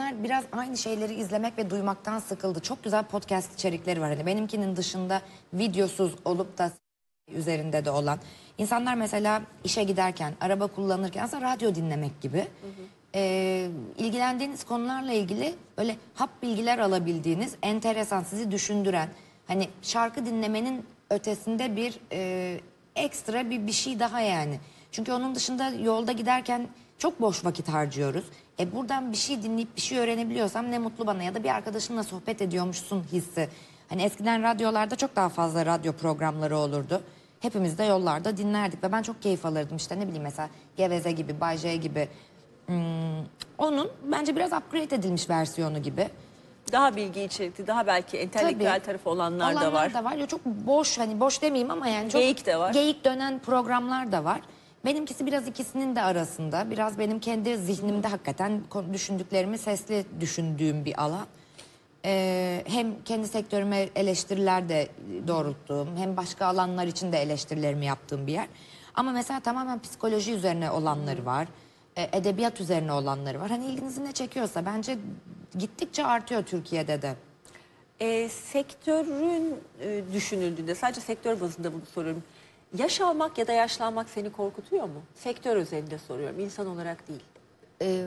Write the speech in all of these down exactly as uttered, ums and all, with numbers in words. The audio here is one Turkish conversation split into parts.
insanlar biraz aynı şeyleri izlemek ve duymaktan sıkıldı. Çok güzel podcast içerikleri var. Hani benimkinin dışında videosuz olup da üzerinde de olan. İnsanlar mesela işe giderken, araba kullanırken aslında radyo dinlemek gibi. Hı hı. Ee, ilgilendiğiniz konularla ilgili böyle hap bilgiler alabildiğiniz, enteresan, sizi düşündüren, hani şarkı dinlemenin ötesinde bir e, ekstra bir bir şey daha yani. Çünkü onun dışında yolda giderken çok boş vakit harcıyoruz. E buradan bir şey dinleyip bir şey öğrenebiliyorsam ne mutlu bana, ya da bir arkadaşınla sohbet ediyormuşsun hissi. Hani eskiden radyolarda çok daha fazla radyo programları olurdu. Hepimiz de yollarda dinlerdik ve ben çok keyif alırdım. İşte ne bileyim, mesela Geveze gibi, Bay J gibi. Hmm, onun bence biraz upgrade edilmiş versiyonu gibi. Daha bilgi içerikli, daha belki entelektüel Tabii, tarafı olanlar, olanlar da var. da var. Ya çok boş, hani boş demeyeyim ama yani çok Geyik de var. Geyik dönen programlar da var. Benimkisi biraz ikisinin de arasında. Biraz benim kendi zihnimde hakikaten düşündüklerimi sesli düşündüğüm bir alan. Ee, hem kendi sektörüme eleştiriler de doğrulttuğum, hem başka alanlar için de eleştirilerimi yaptığım bir yer. Ama mesela tamamen psikoloji üzerine olanları var. E, edebiyat üzerine olanları var. Hani ilginizi ne çekiyorsa bence gittikçe artıyor Türkiye'de de. E, sektörün e, düşünüldüğünde, sadece sektör bazında bunu soruyorum. Yaş almak ya da yaşlanmak seni korkutuyor mu? Sektör özelinde soruyorum, insan olarak değil. Ee,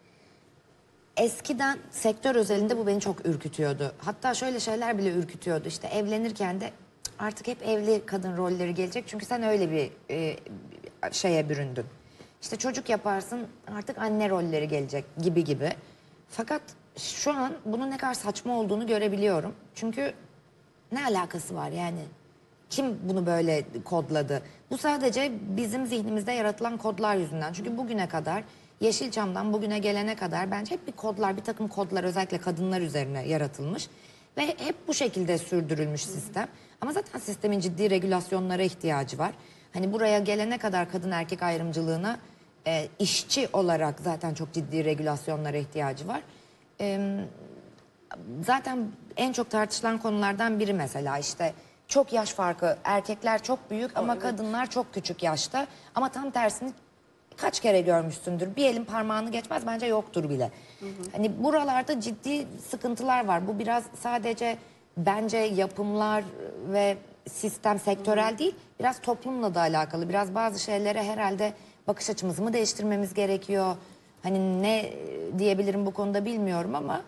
eskiden sektör özelinde bu beni çok ürkütüyordu. Hatta şöyle şeyler bile ürkütüyordu. İşte evlenirken de artık hep evli kadın rolleri gelecek. Çünkü sen öyle bir e, şeye büründün. İşte çocuk yaparsın, artık anne rolleri gelecek gibi gibi. Fakat şu an bunun ne kadar saçma olduğunu görebiliyorum. Çünkü ne alakası var yani? Kim bunu böyle kodladı? Bu sadece bizim zihnimizde yaratılan kodlar yüzünden. Çünkü bugüne kadar, Yeşilçam'dan bugüne gelene kadar bence hep bir kodlar, bir takım kodlar özellikle kadınlar üzerine yaratılmış. Ve hep bu şekilde sürdürülmüş sistem. Ama zaten sistemin ciddi regülasyonlara ihtiyacı var. Hani buraya gelene kadar kadın erkek ayrımcılığına e, işçi olarak zaten çok ciddi regülasyonlara ihtiyacı var. E, zaten en çok tartışılan konulardan biri mesela işte çok yaş farkı, erkekler çok büyük ama evet. kadınlar çok küçük yaşta, ama tam tersini kaç kere görmüşsündür, bir elin parmağını geçmez, bence yoktur bile. Hı hı. Hani buralarda ciddi sıkıntılar var. Bu biraz sadece bence yapımlar ve sistem, sektörel hı hı. değil, biraz toplumla da alakalı. Biraz bazı şeylere herhalde bakış açımızı mı değiştirmemiz gerekiyor? Hani ne diyebilirim bu konuda bilmiyorum ama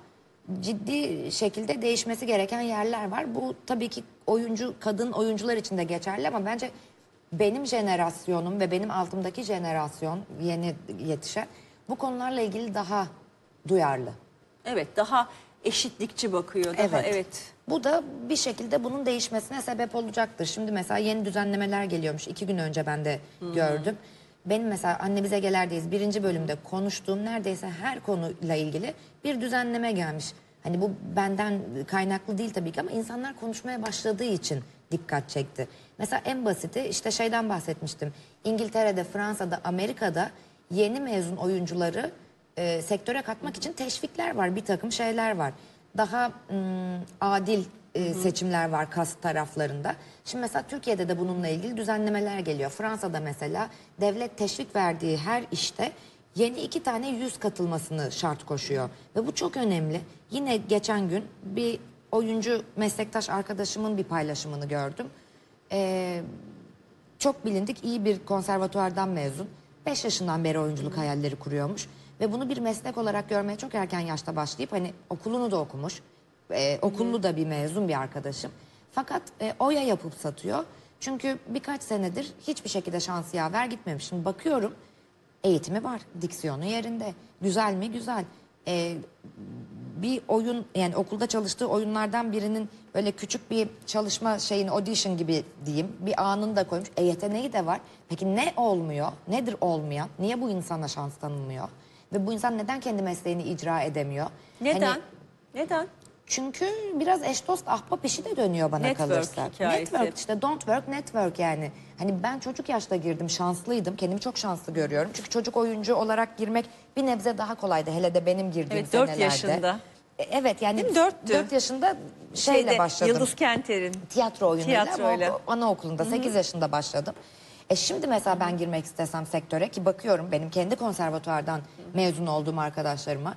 ciddi şekilde değişmesi gereken yerler var. Bu tabii ki oyuncu, kadın oyuncular için de geçerli ama bence benim jenerasyonum ve benim altımdaki jenerasyon, yeni yetişen, bu konularla ilgili daha duyarlı. Evet, daha eşitlikçi bakıyor. Daha, Evet. evet. Bu da bir şekilde bunun değişmesine sebep olacaktır. Şimdi mesela yeni düzenlemeler geliyormuş. İki gün önce ben de hmm. gördüm. Benim mesela Anne Bize Geler'deyiz birinci bölümde konuştuğum neredeyse her konuyla ilgili bir düzenleme gelmiş. Hani bu benden kaynaklı değil tabii ki ama insanlar konuşmaya başladığı için dikkat çekti. Mesela en basiti işte şeyden bahsetmiştim. İngiltere'de, Fransa'da, Amerika'da yeni mezun oyuncuları e, sektöre katmak için teşvikler var, bir takım şeyler var. Daha ım, adil e, seçimler var kas taraflarında. Şimdi mesela Türkiye'de de bununla ilgili düzenlemeler geliyor. Fransa'da mesela devlet teşvik verdiği her işte yeni iki tane yüz katılmasını şart koşuyor. Ve bu çok önemli. Yine geçen gün bir oyuncu meslektaş arkadaşımın bir paylaşımını gördüm. Ee, çok bilindik iyi bir konservatuvardan mezun. beş yaşından beri oyunculuk hayalleri kuruyormuş. Ve bunu bir meslek olarak görmeye çok erken yaşta başlayıp hani okulunu da okumuş. Ee, okullu da bir mezun bir arkadaşım. Fakat e, oya yapıp satıyor. Çünkü birkaç senedir hiçbir şekilde şansı yaver gitmemiş. Şimdi bakıyorum, eğitimi var, diksiyonu yerinde. Güzel mi? Güzel. Ee, bir oyun, yani okulda çalıştığı oyunlardan birinin böyle küçük bir çalışma şeyini, audition gibi diyeyim, bir anını da koymuş. E yeteneği de var. Peki ne olmuyor? Nedir olmayan? Niye bu insana şans tanınmıyor? Ve bu insan neden kendi mesleğini icra edemiyor? Neden? Hani, Neden? çünkü biraz eş dost ahbap işi de dönüyor bana Network kalırsa. hikayesi. Network işte, don't work network yani. Hani ben çocuk yaşta girdim, şanslıydım. Kendimi çok şanslı görüyorum. Çünkü çocuk oyuncu olarak girmek bir nebze daha kolaydı. Hele de benim girdiğim Evet, senelerde. dört yaşında. E, Evet yani dörttü. dört yaşında şeyle Şeyde, başladım. Yıldız Kenter'in. Tiyatro oyunuyla, Tiyatroyla. ama o- anaokulunda sekiz yaşında başladım. E şimdi mesela ben girmek istesem sektöre, ki bakıyorum benim kendi konservatuvardan mezun olduğum arkadaşlarıma,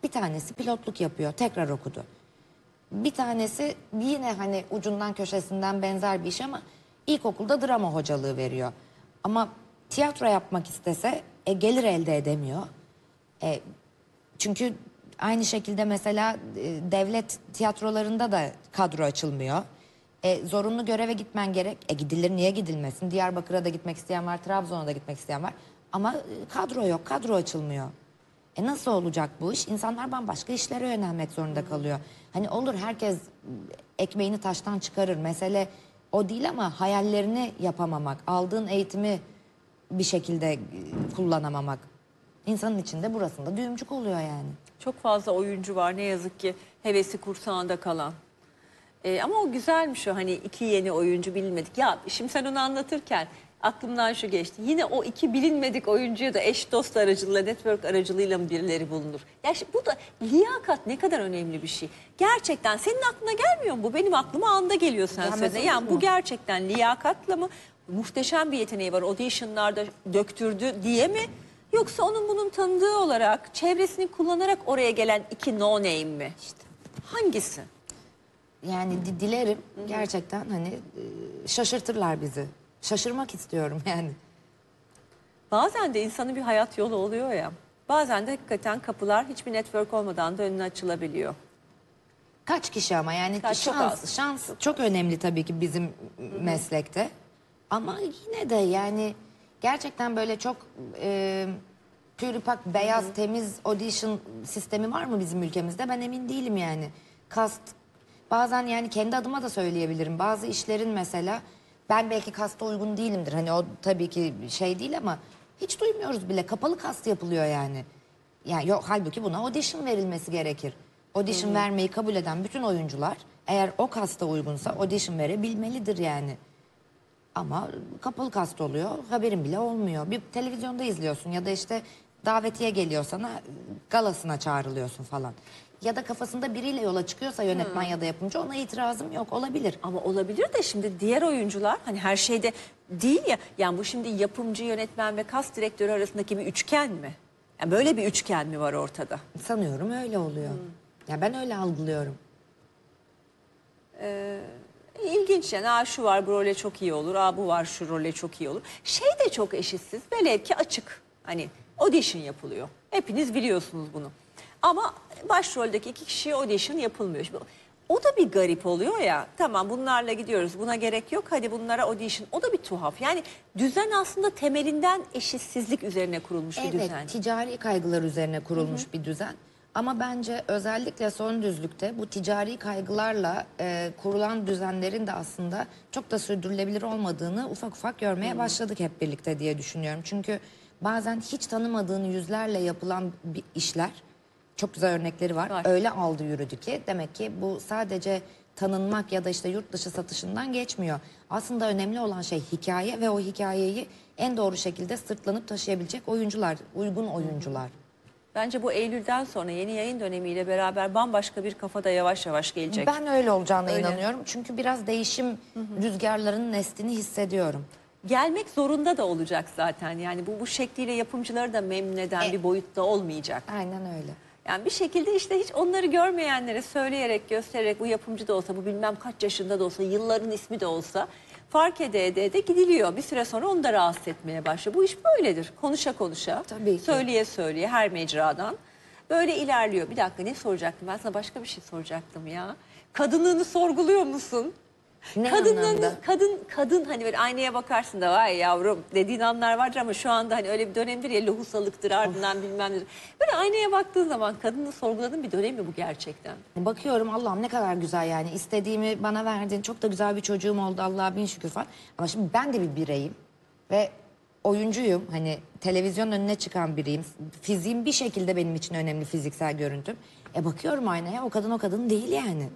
Bir tanesi pilotluk yapıyor, tekrar okudu. Bir tanesi yine hani ucundan köşesinden benzer bir iş ama ilkokulda drama hocalığı veriyor. Ama tiyatro yapmak istese e, gelir elde edemiyor. E, çünkü aynı şekilde mesela e, devlet tiyatrolarında da kadro açılmıyor. E, zorunlu göreve gitmen gerek. E gidilir, niye gidilmesin? Diyarbakır'a da gitmek isteyen var, Trabzon'a da gitmek isteyen var. Ama e, kadro yok, kadro açılmıyor. E nasıl olacak bu iş? İnsanlar bambaşka işlere yönelmek zorunda kalıyor. Hani olur, herkes ekmeğini taştan çıkarır. Mesele o değil ama hayallerini yapamamak, aldığın eğitimi bir şekilde e, kullanamamak. İnsanın içinde burasında düğümcük oluyor yani. Çok fazla oyuncu var ne yazık ki hevesi kursağında kalan. Ee, ama o güzelmiş o, hani iki yeni oyuncu bilinmedik. Ya şimdi sen onu anlatırken aklımdan şu geçti. Yine o iki bilinmedik oyuncuya da eş dost aracılığıyla, network aracılığıyla mı birileri bulunur? Ya şimdi bu da liyakat ne kadar önemli bir şey. Gerçekten senin aklına gelmiyor mu bu? Benim aklıma anda geliyor sen Gelmez söyle. olur Yani mu? bu gerçekten liyakatla mı? Muhteşem bir yeteneği var. Audition'larda döktürdü diye mi? Yoksa onun bunun tanıdığı olarak, çevresini kullanarak oraya gelen iki no name mi? İşte hangisi? Yani di- dilerim gerçekten hani e, şaşırtırlar bizi. Şaşırmak istiyorum yani. Bazen de insanın bir hayat yolu oluyor ya. Bazen de hakikaten kapılar hiçbir network olmadan da önüne açılabiliyor. Kaç kişi ama yani Kaç, çok şans, az. şans çok önemli tabii ki bizim meslekte. Ama yine de yani gerçekten böyle çok e, pürüpak, beyaz, temiz audition sistemi var mı bizim ülkemizde? Ben emin değilim yani. Kast, bazen yani kendi adıma da söyleyebilirim. Bazı işlerin mesela ben belki kasta uygun değilimdir. Hani o tabii ki şey değil ama hiç duymuyoruz bile. Kapalı kast yapılıyor yani. Yani yok, halbuki buna audition verilmesi gerekir. Audition vermeyi kabul eden bütün oyuncular eğer o kasta uygunsa audition verebilmelidir yani. Ama kapalı kast oluyor, haberin bile olmuyor. Bir televizyonda izliyorsun ya da işte davetiye geliyor sana, galasına çağrılıyorsun falan. Ya da kafasında biriyle yola çıkıyorsa yönetmen ya da yapımcı, ona itirazım yok, olabilir. Ama olabilir de şimdi diğer oyuncular hani her şeyde değil ya. Yani bu şimdi yapımcı, yönetmen ve kas direktörü arasındaki bir üçgen mi? Yani böyle bir üçgen mi var ortada? Sanıyorum öyle oluyor. Ya ben öyle algılıyorum. İlginç yani. Aa, şu var bu role çok iyi olur. Aa, bu var şu role çok iyi olur. Şey de çok eşitsiz. Velev ki açık. Hani audition yapılıyor. Hepiniz biliyorsunuz bunu. Ama başroldeki iki kişiye audition yapılmıyor. Şimdi o da bir garip oluyor ya. Tamam, bunlarla gidiyoruz. Buna gerek yok. Hadi bunlara audition. O da bir tuhaf. Yani düzen aslında temelinden eşitsizlik üzerine kurulmuş bir Evet, düzen. ticari kaygılar üzerine kurulmuş bir düzen. Ama bence özellikle son düzlükte bu ticari kaygılarla e, kurulan düzenlerin de aslında çok da sürdürülebilir olmadığını ufak ufak görmeye başladık hep birlikte diye düşünüyorum. Çünkü bazen hiç tanımadığın yüzlerle yapılan bir işler, çok güzel örnekleri var. Var. Öyle aldı yürüdü ki demek ki bu sadece tanınmak ya da işte yurt dışı satışından geçmiyor. Aslında önemli olan şey hikaye ve o hikayeyi en doğru şekilde sırtlanıp taşıyabilecek oyuncular, uygun oyuncular. Bence bu Eylül'den sonra yeni yayın dönemiyle beraber bambaşka bir kafada yavaş yavaş gelecek. Ben öyle olacağına Öyle. inanıyorum. Çünkü biraz değişim rüzgarlarının estiğini hissediyorum. Gelmek zorunda da olacak zaten. Yani bu bu şekliyle yapımcıları da memnun eden E- bir boyutta olmayacak. Aynen öyle. Yani bir şekilde işte hiç onları görmeyenlere söyleyerek, göstererek, bu yapımcı da olsa, bu bilmem kaç yaşında da olsa, yılların ismi de olsa fark ede ede de gidiliyor. Bir süre sonra onu da rahatsız etmeye başlıyor. Bu iş böyledir. Konuşa konuşa, Tabii ki. söyleye söyleye her mecradan böyle ilerliyor. Bir dakika, ne soracaktım? Ben sana başka bir şey soracaktım ya. Kadınlığını sorguluyor musun? Ne Kadınlığını, anlamda? kadın kadın hani böyle aynaya bakarsın da vay yavrum dediğin anlar vardır ama şu anda hani öyle bir dönemdir ya, lohusalıktır ardından bilmem nedir. Böyle aynaya baktığın zaman kadını sorguladığın bir dönem mi bu gerçekten? Bakıyorum, Allah'ım ne kadar güzel yani. İstediğimi bana verdin. Çok da güzel bir çocuğum oldu, Allah'a bin şükür falan. Ama şimdi ben de bir bireyim ve oyuncuyum. Hani televizyon önüne çıkan biriyim. Fiziğim bir şekilde benim için önemli, fiziksel görüntüm. E bakıyorum aynaya, o kadın o kadın değil yani.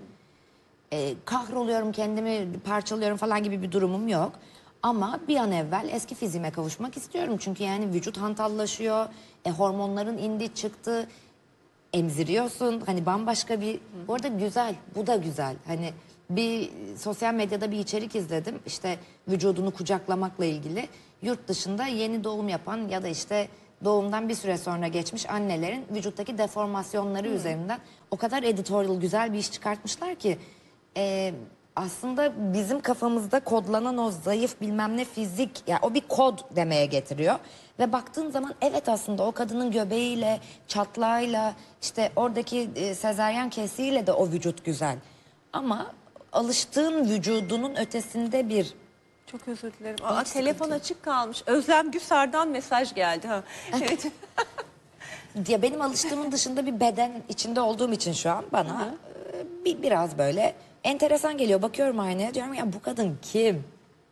E, kahroluyorum, kendimi parçalıyorum falan gibi bir durumum yok. Ama bir an evvel eski fiziğime kavuşmak istiyorum. Çünkü yani vücut hantallaşıyor, e, hormonların indi çıktı, emziriyorsun. Hani bambaşka bir... Bu arada güzel, bu da güzel. Hani bir sosyal medyada bir içerik izledim. İşte vücudunu kucaklamakla ilgili. Yurt dışında yeni doğum yapan ya da işte doğumdan bir süre sonra geçmiş annelerin vücuttaki deformasyonları üzerinden o kadar editorial güzel bir iş çıkartmışlar ki e, aslında bizim kafamızda kodlanan o zayıf bilmem ne fizik, yani o bir kod demeye getiriyor. Ve baktığın zaman evet, aslında o kadının göbeğiyle, çatlağıyla, işte oradaki e, sezaryen kesiğiyle de o vücut güzel. Ama alıştığın vücudunun ötesinde bir... Çok özür dilerim. Aa, Aa, telefon sıkıntı. açık kalmış. Özlem Güsar'dan mesaj geldi. Ha. Evet. Ya benim alıştığımın dışında bir beden içinde olduğum için şu an bana e, bir, biraz böyle enteresan geliyor. Bakıyorum aynaya, diyorum ya bu kadın kim?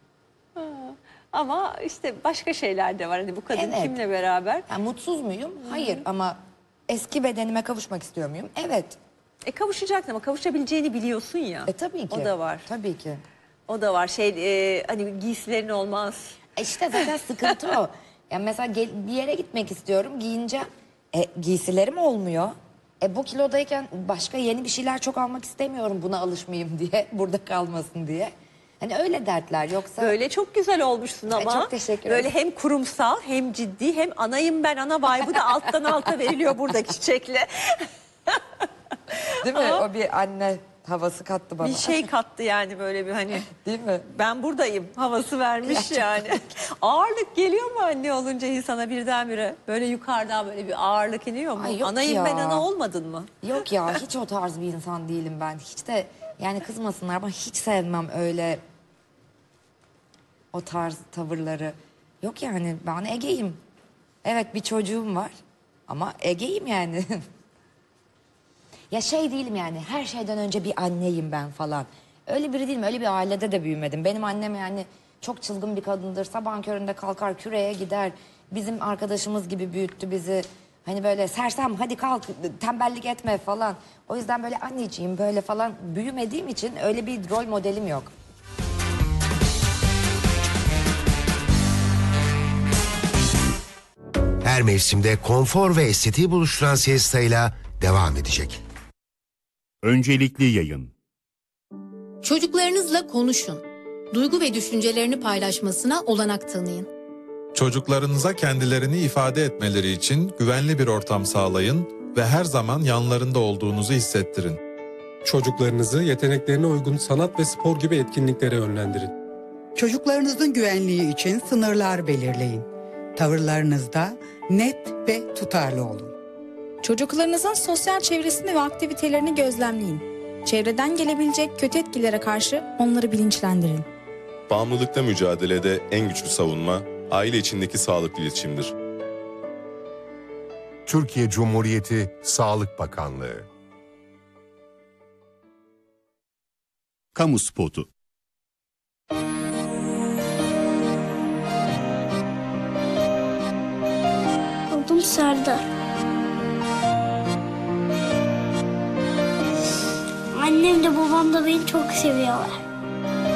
Ama işte başka şeyler de var. Hani bu kadın Evet. kimle beraber? Yani mutsuz muyum? Hayır, ama eski bedenime kavuşmak istiyor muyum? Evet. E kavuşacaksın ama kavuşabileceğini biliyorsun ya. E tabii ki. O da var. Tabii ki. O da var. Şey e, hani giysilerin olmaz. E işte zaten sıkıntı o. Yani mesela gel- bir yere gitmek istiyorum, giyineceğim. E, giysilerim olmuyor. E bu kilodayken başka yeni bir şeyler çok almak istemiyorum, buna alışmayayım diye, burada kalmasın diye. Hani öyle dertler, yoksa... Böyle çok güzel olmuşsun ama. çok teşekkür Böyle ederim. hem kurumsal hem ciddi hem anayım ben ana vibe'ı da alttan alta veriliyor buradaki çiçekle. Değil mi? O bir anne havası kattı bana. Bir şey kattı yani, böyle bir hani Değil mi? ben buradayım havası vermiş Ya, yani. Ağırlık geliyor mu anne olunca insana birdenbire? Böyle yukarıdan böyle bir ağırlık iniyor mu? Ay yok Anayım ya. ben ana olmadın mı? Yok ya, hiç o tarz bir insan değilim ben. Hiç de, yani kızmasınlar ama hiç sevmem öyle o tarz tavırları. Yok yani, ben Ege'yim. Evet, bir çocuğum var ama Ege'yim yani. Ya şey değilim yani, her şeyden önce bir anneyim ben falan. Öyle biri değilim, öyle bir ailede de büyümedim. Benim annem yani çok çılgın bir kadındır. Sabahın köründe kalkar küreye gider. Bizim arkadaşımız gibi büyüttü bizi. Hani böyle sersem hadi kalk, tembellik etme falan. O yüzden böyle anneciğim böyle falan büyümediğim için öyle bir rol modelim yok. Her mevsimde konfor ve estetiği buluşturan siestayla devam edecek. Öncelikli yayın. Çocuklarınızla konuşun. Duygu ve düşüncelerini paylaşmasına olanak tanıyın. Çocuklarınıza kendilerini ifade etmeleri için güvenli bir ortam sağlayın ve her zaman yanlarında olduğunuzu hissettirin. Çocuklarınızı yeteneklerine uygun sanat ve spor gibi etkinliklere yönlendirin. Çocuklarınızın güvenliği için sınırlar belirleyin. Tavırlarınızda net ve tutarlı olun. Çocuklarınızın sosyal çevresini ve aktivitelerini gözlemleyin. Çevreden gelebilecek kötü etkilere karşı onları bilinçlendirin. Bağımlılıkla mücadelede en güçlü savunma, aile içindeki sağlıklı iletişimdir. Türkiye Cumhuriyeti Sağlık Bakanlığı. Kamu spotu. Adım Serdar. Annem de babam da beni çok seviyorlar.